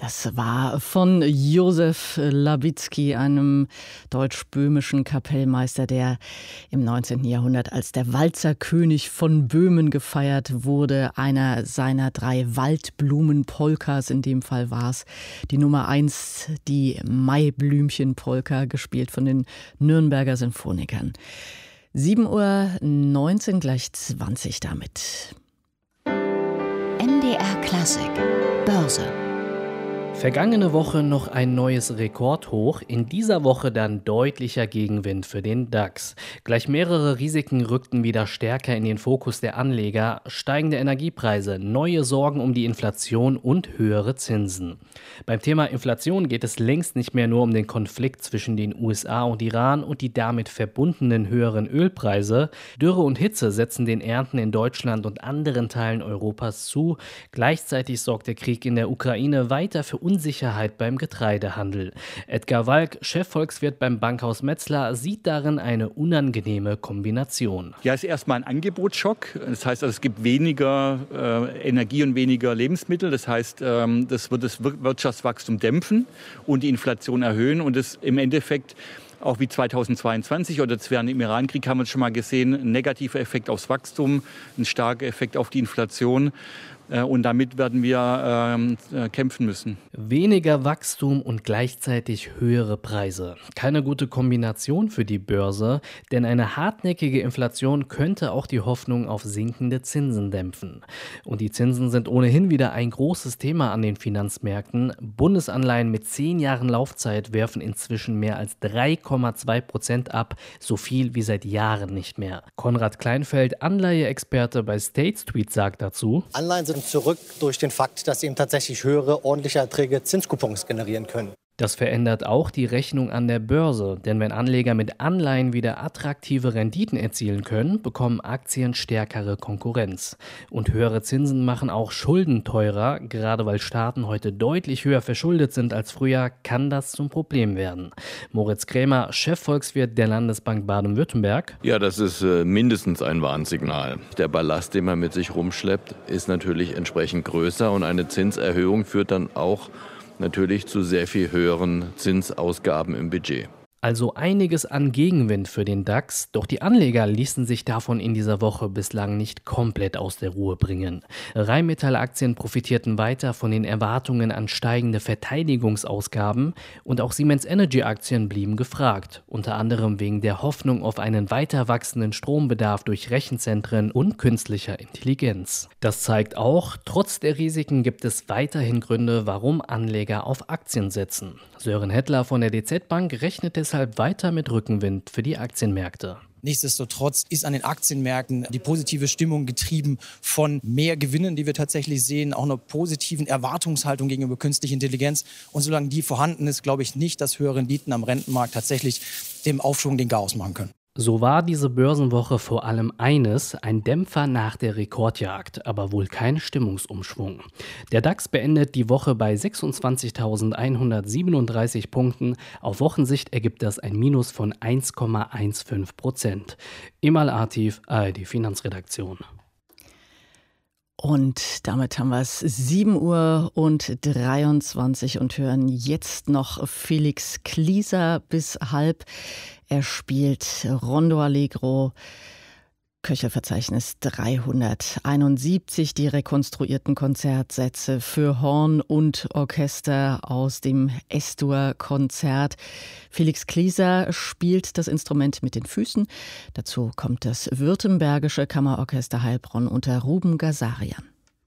Das war von Josef Labitzky, einem deutsch-böhmischen Kapellmeister, der im 19. Jahrhundert als der Walzerkönig von Böhmen gefeiert wurde. Einer seiner 3 Waldblumen-Polkas, in dem Fall war es die Nummer 1, die Maiblümchen-Polka, gespielt von den Nürnberger Sinfonikern. 7:19 Uhr, gleich 20 damit. MDR Klassik, Börse. Vergangene Woche noch ein neues Rekordhoch, in dieser Woche dann deutlicher Gegenwind für den DAX. Gleich mehrere Risiken rückten wieder stärker in den Fokus der Anleger: steigende Energiepreise, neue Sorgen um die Inflation und höhere Zinsen. Beim Thema Inflation geht es längst nicht mehr nur um den Konflikt zwischen den USA und Iran und die damit verbundenen höheren Ölpreise. Dürre und Hitze setzen den Ernten in Deutschland und anderen Teilen Europas zu. Gleichzeitig sorgt der Krieg in der Ukraine weiter für Unsicherheit beim Getreidehandel. Edgar Walk, Chefvolkswirt beim Bankhaus Metzler, sieht darin eine unangenehme Kombination. Ja, es ist erstmal ein Angebotsschock. Das heißt, es gibt weniger Energie und weniger Lebensmittel. Das heißt, das wird das Wirtschaftswachstum dämpfen und die Inflation erhöhen. Und das im Endeffekt, auch wie 2022 oder während dem Iran-Krieg haben wir es schon mal gesehen, ein negativer Effekt aufs Wachstum, ein starker Effekt auf die Inflation. Und damit werden wir kämpfen müssen. Weniger Wachstum und gleichzeitig höhere Preise. Keine gute Kombination für die Börse, denn eine hartnäckige Inflation könnte auch die Hoffnung auf sinkende Zinsen dämpfen. Und die Zinsen sind ohnehin wieder ein großes Thema an den Finanzmärkten. Bundesanleihen mit 10 Jahren Laufzeit werfen inzwischen mehr als 3,2% ab, so viel wie seit Jahren nicht mehr. Konrad Kleinfeld, Anleiheexperte bei State Street, sagt dazu: Anleihen sind zurück durch den Fakt, dass sie eben tatsächlich höhere, ordentliche Erträge Zinskupons generieren können. Das verändert auch die Rechnung an der Börse, denn wenn Anleger mit Anleihen wieder attraktive Renditen erzielen können, bekommen Aktien stärkere Konkurrenz. Und höhere Zinsen machen auch Schulden teurer. Gerade weil Staaten heute deutlich höher verschuldet sind als früher, kann das zum Problem werden. Moritz Krämer, Chefvolkswirt der Landesbank Baden-Württemberg. Ja, das ist mindestens ein Warnsignal. Der Ballast, den man mit sich rumschleppt, ist natürlich entsprechend größer und eine Zinserhöhung führt dann auch natürlich zu sehr viel höheren Zinsausgaben im Budget. Also einiges an Gegenwind für den DAX, doch die Anleger ließen sich davon in dieser Woche bislang nicht komplett aus der Ruhe bringen. Rheinmetall-Aktien profitierten weiter von den Erwartungen an steigende Verteidigungsausgaben und auch Siemens Energy-Aktien blieben gefragt, unter anderem wegen der Hoffnung auf einen weiter wachsenden Strombedarf durch Rechenzentren und künstlicher Intelligenz. Das zeigt auch, trotz der Risiken gibt es weiterhin Gründe, warum Anleger auf Aktien setzen. Sören Hettler von der DZ Bank rechnet deshalb weiter mit Rückenwind für die Aktienmärkte. Nichtsdestotrotz ist an den Aktienmärkten die positive Stimmung getrieben von mehr Gewinnen, die wir tatsächlich sehen, auch einer positiven Erwartungshaltung gegenüber künstlicher Intelligenz. Und solange die vorhanden ist, glaube ich nicht, dass höhere Renditen am Rentenmarkt tatsächlich dem Aufschwung den Garaus machen können. So war diese Börsenwoche vor allem eines: ein Dämpfer nach der Rekordjagd, aber wohl kein Stimmungsumschwung. Der DAX beendet die Woche bei 26.137 Punkten. Auf Wochensicht ergibt das ein Minus von 1,15%. Emal Atif, ARD Finanzredaktion. Und damit haben wir es 7:23 Uhr und hören jetzt noch Felix Klieser bis halb. Er spielt Rondo Allegro, Köchelverzeichnis 371, die rekonstruierten Konzertsätze für Horn und Orchester aus dem S-Dur-Konzert. Felix Klieser spielt das Instrument mit den Füßen. Dazu kommt das Württembergische Kammerorchester Heilbronn unter Ruben Gazarian.